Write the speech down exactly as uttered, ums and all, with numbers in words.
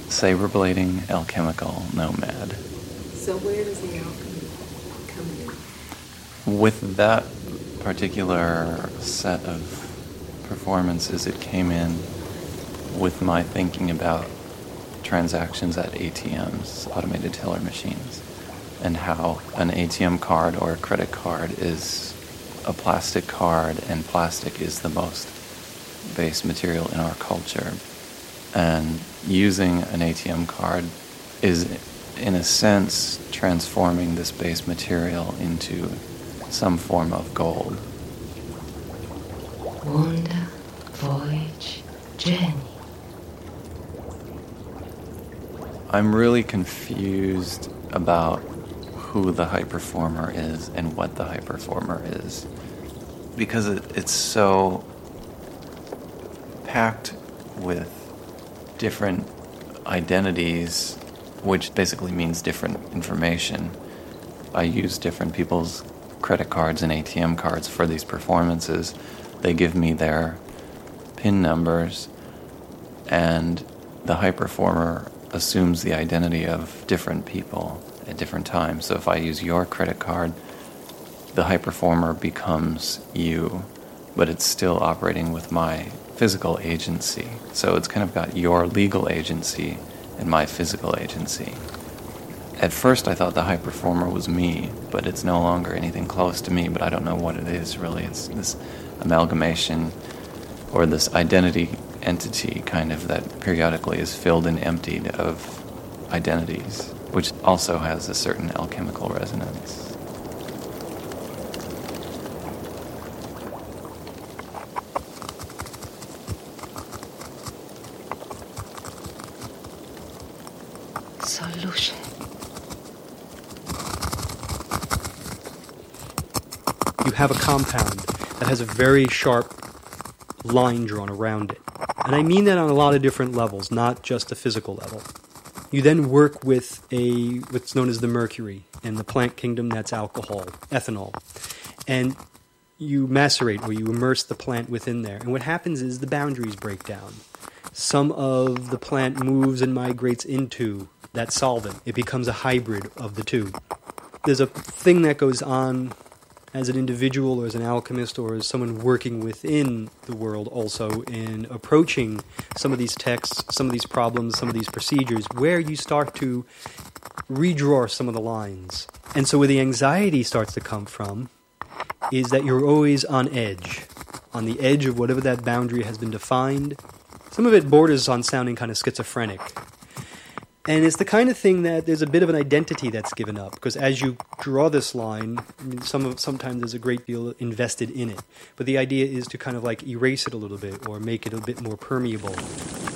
saber-blading alchemical nomad. So where does the alchemy come in? With that particular set of performances, it came in with my thinking about transactions at A T Ms, automated teller machines, and how an A T M card or a credit card is a plastic card, and plastic is the most base material in our culture. And using an A T M card is, in a sense, transforming this base material into some form of gold. Wander, voyage, journey. I'm really confused about who the high performer is and what the high performer is, because it, it's so packed with different identities, which basically means different information. I use different people's credit cards and A T M cards for these performances. They give me their PIN numbers, and the high performer assumes the identity of different people at different times. So if I use your credit card, the high performer becomes you, but it's still operating with my physical agency. So it's kind of got your legal agency and my physical agency. At first I thought the high performer was me, but it's no longer anything close to me, but I don't know what it is really. It's this amalgamation or this identity entity kind of that periodically is filled and emptied of identities, which also has a certain alchemical resonance. Solution. You have a compound that has a very sharp line drawn around it. And I mean that on a lot of different levels, not just a physical level. You then work with a what's known as the mercury. In the plant kingdom, that's alcohol, ethanol. And you macerate, or you immerse the plant within there. And what happens is the boundaries break down. Some of the plant moves and migrates into that solvent. It becomes a hybrid of the two. There's a thing that goes on as an individual or as an alchemist or as someone working within the world also in approaching some of these texts, some of these problems, some of these procedures, where you start to redraw some of the lines. And so where the anxiety starts to come from is that you're always on edge, on the edge of whatever that boundary has been defined. Some of it borders on sounding kind of schizophrenic. And it's the kind of thing that there's a bit of an identity that's given up, because as you draw this line, I mean, some of, sometimes there's a great deal invested in it. But the idea is to kind of like erase it a little bit or make it a bit more permeable.